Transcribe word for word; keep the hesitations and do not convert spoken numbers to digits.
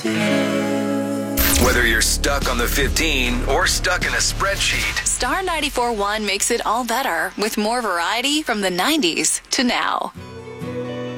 Whether you're stuck on the fifteen or stuck in a spreadsheet, Star ninety-four point one makes it all better with more variety from the nineties to now.